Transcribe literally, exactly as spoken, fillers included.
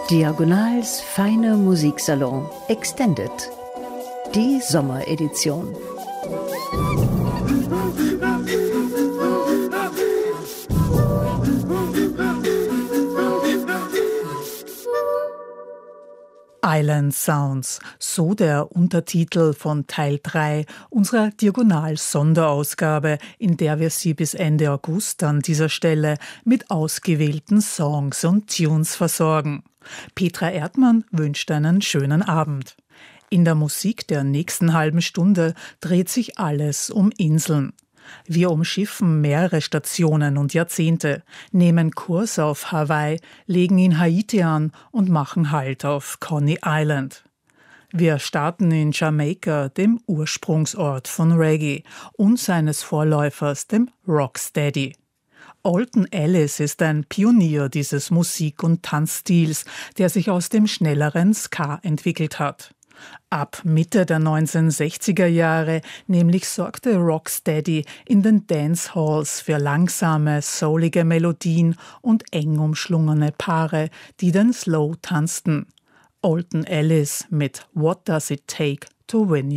Diagonals feine Musiksalon Extended. Die Sommeredition. Island Sounds, so der Untertitel von Teil drei unserer Diagonal-Sonderausgabe, in der wir Sie bis Ende August an dieser Stelle mit ausgewählten Songs und Tunes versorgen. Petra Erdmann wünscht einen schönen Abend. In der Musik der nächsten halben Stunde dreht sich alles um Inseln. Wir umschiffen mehrere Stationen und Jahrzehnte, nehmen Kurs auf Hawaii, legen in Haiti an und machen Halt auf Coney Island. Wir starten in Jamaika, dem Ursprungsort von Reggae und seines Vorläufers, dem Rocksteady. Alton Ellis ist ein Pionier dieses Musik- und Tanzstils, der sich aus dem schnelleren Ska entwickelt hat. Ab Mitte der neunzehnhundertsechziger Jahre nämlich sorgte Rocksteady in den Dancehalls für langsame, soulige Melodien und eng umschlungene Paare, die den Slow tanzten. Alton Ellis mit What Does It Take to Win